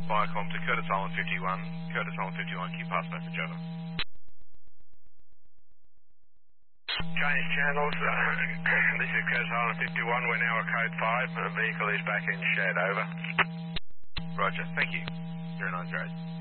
Viacom to Curtis Island 51. Curtis Island 51, can you pass message over? Change channels. This is Curtis Island 51. We're now at code 5. The vehicle is back in shed. Over. Roger, thank you. 0908.